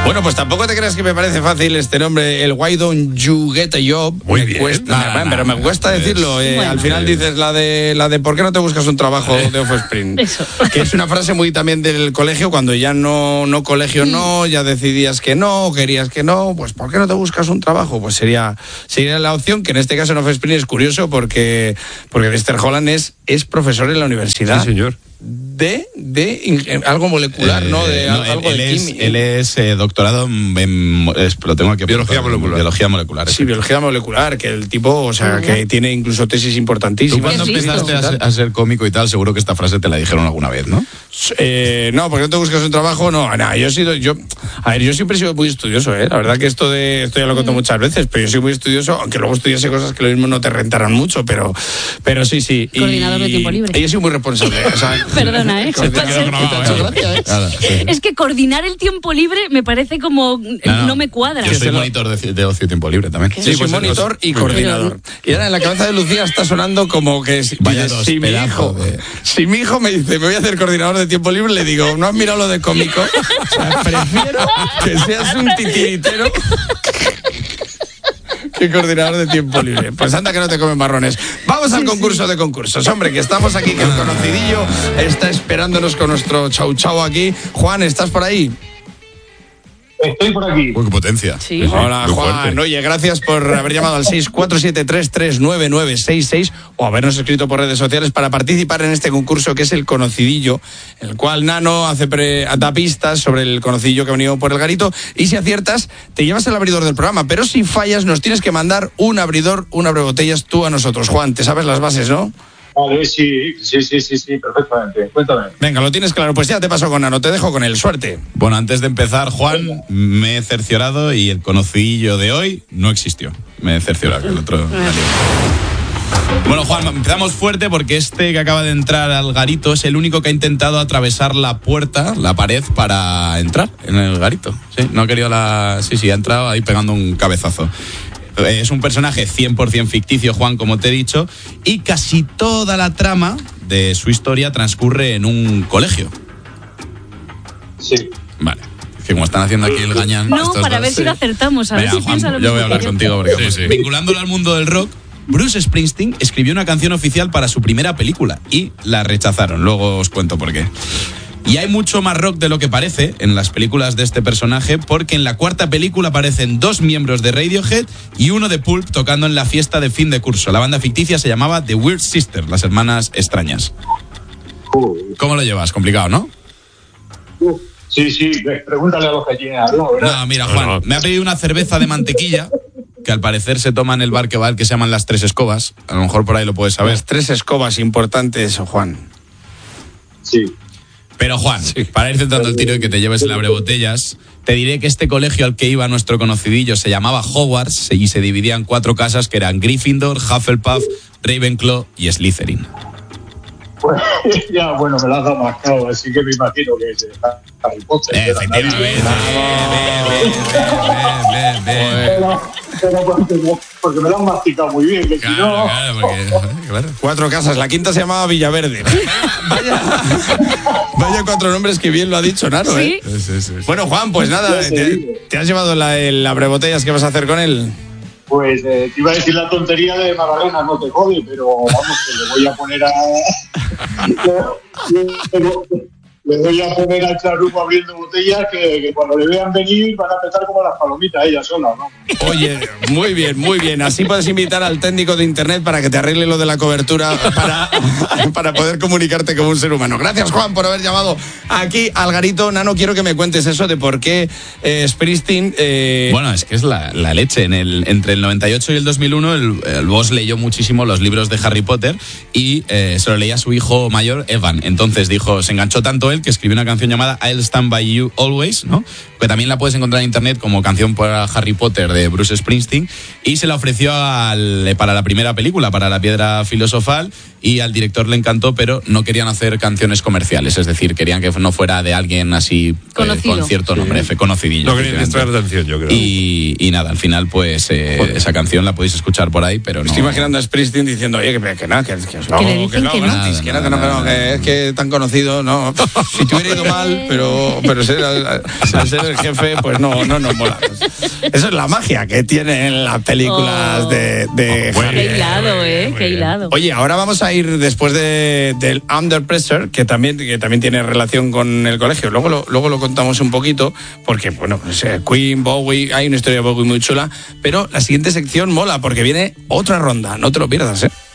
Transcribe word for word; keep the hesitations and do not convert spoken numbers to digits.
Bueno, pues tampoco te creas que me parece fácil este nombre, el Why Don't You Get a Job. Muy me bien. Cuesta, Nah, nah, nah, pero me nah, cuesta es, decirlo. Eh, bueno. al final dices la de la de ¿por qué no te buscas un trabajo de Offspring? Eso. Que es una frase muy también del colegio, cuando ya no, no colegio no, ya decidías que no, querías que no, pues ¿por qué no te buscas un trabajo? Pues sería, sería la opción, que en este caso en Offspring es curioso porque, porque Lester Holland es, es profesor en la universidad. Sí, señor. De, de algo molecular, Eh, ¿no? De no, algo él, de él es, química. él es eh, doctorado en, en- es- lo tengo aquí Biología apuntado, molecular. biología molecular. Sí, biología molecular, que el tipo, o sea, Muy que bien. tiene incluso tesis Tú importantísimas. cuando Qué listo. empezaste a ser, a ser cómico y tal, seguro que esta frase te la dijeron alguna vez, ¿no? Eh, no, porque no te buscas un trabajo, no, nada, yo he sido, yo, a ver, yo siempre he sido muy estudioso, ¿eh? La verdad que esto de, esto ya lo conto muchas veces, pero yo soy muy estudioso, aunque luego estudiase cosas que lo mismo no te rentaran mucho, pero, pero sí, sí. Y- Coordinador de tiempo libre. Y yo soy muy responsable, o sea, Perdona, ¿eh? Coordinador- Va a ser- Te ha hecho gracia, ¿eh? Nada, sí, sí. Es que coordinar el tiempo libre me parece como... No, no. me cuadra. Yo soy monitor de, de ocio y tiempo libre también. Sí, soy monitor y coordinador. Y ahora en la cabeza de Lucía está sonando como que si, Vaya dice, dos si mi pedazos hijo, de- si mi hijo me dice me voy a hacer coordinador de tiempo libre, le digo, ¿no has mirado lo de cómico? O sea, prefiero que seas un titiritero que coordinador de tiempo libre. Pues anda que no te comen marrones. Vamos al concurso de concursos, hombre, que estamos aquí, que el conocidillo está esperándonos con nuestro chau chau aquí. Juan, ¿estás por ahí? Estoy por aquí. Uy, qué potencia. Sí. Hola, muy Juan. fuerte. Oye, gracias por haber llamado al seis cuatro siete tres, tres nueve nueve seis seis o habernos escrito por redes sociales para participar en este concurso que es el Conocidillo, el cual Nano hace pre, da pistas sobre el conocidillo que ha venido por el garito, y si aciertas te llevas el abridor del programa, pero si fallas nos tienes que mandar un abridor, un abrebotellas tú a nosotros. Juan, te sabes las bases, ¿no? Vale, sí, sí, sí, sí, sí, perfectamente. Cuéntame. Venga, lo tienes claro. Pues ya te paso con Nano, te dejo con él. Suerte. Bueno, antes de empezar, Juan, me he cerciorado y el conocidillo de hoy no existió. Me he cerciorado, que el otro... Bueno, Juan, empezamos fuerte porque este que acaba de entrar al garito es el único que ha intentado atravesar la puerta, la pared, para entrar en el garito. Sí, no ha querido la... Sí, sí, ha entrado ahí pegando un cabezazo. Es un personaje cien por ciento ficticio, Juan, como te he dicho, y casi toda la trama de su historia transcurre en un colegio. Sí. Vale. Es que como están haciendo aquí el gañán... No, estos para dos- ver si lo acertamos. A ver Venga, si Juan, piensa lo yo mismo voy a hablar que yo. contigo porque Sí, pues, sí. vinculándolo al mundo del rock, Bruce Springsteen escribió una canción oficial para su primera película y la rechazaron. Luego os cuento por qué. Y hay mucho más rock de lo que parece en las películas de este personaje, porque en la cuarta película aparecen dos miembros de Radiohead y uno de Pulp tocando en la fiesta de fin de curso. La banda ficticia se llamaba The Weird Sisters, las hermanas extrañas. ¿Cómo lo llevas? Complicado, ¿no? Uh, sí, sí, ve, pregúntale a los que tienen algo, ¿verdad? No, mira, Juan, No, no. me ha pedido una cerveza de mantequilla que al parecer se toma en el bar que va, el que se llaman Las Tres Escobas. A lo mejor por ahí lo puedes saber. Las tres escobas, importante eso, Juan. Sí. Pero Juan, para ir centrando el tiro y que te lleves el abrebotellas, te diré que este colegio al que iba nuestro conocidillo se llamaba Hogwarts y se dividía en cuatro casas que eran Gryffindor, Hufflepuff, Ravenclaw y Slytherin. Pues, ya, bueno, me lo has dado marcado, así que me imagino que es Harry Potter. Efectivamente. Bien, bien, bien, bien. Pero, pero porque, porque me lo han masticado muy bien, que si Claro, no... claro, porque, claro. Cuatro casas, la quinta se llamaba Villaverde. Vaya, vaya cuatro nombres que bien lo ha dicho Naro, ¿eh? Sí. Sí, sí, sí. Bueno, Juan, pues nada, te, te has llevado la, el abrebotellas, ¿qué vas a hacer con él? Pues eh, te iba a decir la tontería de Magdalena, no te jode, pero vamos, que le voy a poner a... le, le- le voy a poner al charuco abriendo botellas que, que cuando le vean venir van a empezar como las palomitas ellas solas, ¿no? Oye, muy bien, muy bien. Así puedes invitar al técnico de internet para que te arregle lo de la cobertura para, para poder comunicarte como un ser humano. Gracias, Juan, por haber llamado aquí al garito. Nano, quiero que me cuentes eso de por qué eh, Springsteen... eh, Bueno, es que es la, la leche. En el, entre el noventa y ocho y el dos mil uno, el, el boss leyó muchísimo los libros de Harry Potter y eh, se lo leía a su hijo mayor, Evan. Entonces dijo, se enganchó tanto él que escribió una canción llamada I'll Stand By You Always, ¿no? Que también la puedes encontrar en internet como canción para Harry Potter de Bruce Springsteen, y se la ofreció al, para la primera película, para La Piedra Filosofal, y al director le encantó, pero no querían hacer canciones comerciales, es decir, querían que no fuera de alguien así eh, Conocido. con cierto nombre, sí. conocidillo. No querían distraer la atención, yo creo. Y, y nada, al final, pues eh, esa canción la podéis escuchar por ahí, pero Me no. estoy imaginando a Springsteen diciendo, oye, que, que no, que, que os lo Que le hago, dicen lo hago que no. gratis, que no, Nada, que no, que no, nada, que es que tan conocido, no. si te hubiera ido mal, pero, pero ser, al, al ser el jefe, pues no, no nos mola. Eso es la magia que tienen las películas Oh. de, de Muy Qué Javier. bien, hilado, muy bien, ¿eh? muy Qué bien. hilado. Oye, ahora vamos a ir después de, del Under Pressure, que también, que también tiene relación con el colegio. Luego lo, luego lo contamos un poquito, porque, bueno, pues, eh, Queen, Bowie, hay una historia de Bowie muy chula, pero la siguiente sección mola, porque viene otra ronda, no te lo pierdas, ¿eh?